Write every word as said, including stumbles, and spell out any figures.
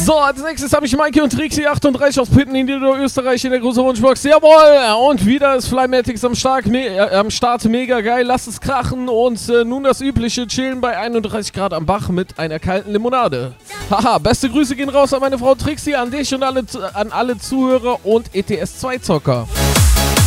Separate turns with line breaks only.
So, als nächstes habe ich Maike und Trixie achtunddreißig aus Pitten in Niederösterreich in der großen Wunschbox. Jawohl! Und wieder ist Flymatics am, Stark, me äh, am Start. Mega geil. Lasst es krachen. Und äh, nun das übliche Chillen bei einunddreißig Grad am Bach mit einer kalten Limonade. Haha, beste Grüße gehen raus an meine Frau Trixie, an dich und alle, an alle Zuhörer und E T S zwei Zocker.